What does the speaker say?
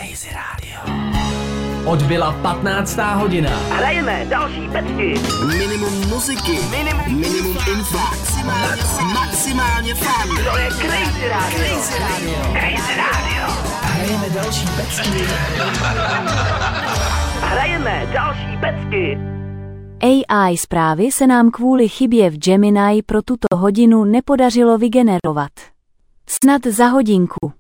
Crazy Radio. Odbyla 15. hodina. Hrajeme další pecky. Minimum muziky. Minimum info. Maximálně fun. To je Crazy Radio. Crazy Radio. Hrajeme další pecky. Hrajeme další pecky. AI zprávy se nám kvůli chybě v Gemini pro tuto hodinu nepodařilo vygenerovat. Snad za hodinku.